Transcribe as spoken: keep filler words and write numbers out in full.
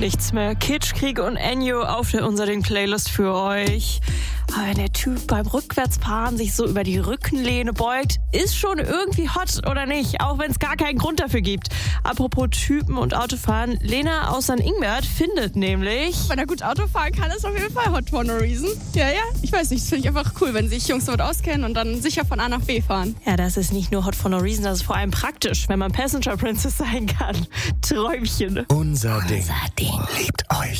nichts mehr. Kitschkrieg und Ennio auf der Unser-Ding-Playlist für euch. Aber wenn der Typ beim Rückwärtsfahren sich so über die Rückenlehne beugt, ist schon irgendwie hot, oder nicht? Auch wenn es gar keinen Grund dafür gibt. Apropos Typen und Autofahren, Lena aus Sankt Ingbert findet nämlich... Wenn er gut Auto fahren kann, ist auf jeden Fall hot for no reason. Ja, ja, ich weiß nicht, das finde ich einfach cool, wenn sich Jungs damit auskennen und dann sicher von A nach B fahren. Ja, das ist nicht nur hot for no reason, das ist vor allem praktisch, wenn man Passenger Princess sein kann. Träumchen. Unser Ding. Unser Ding. Liebt euch.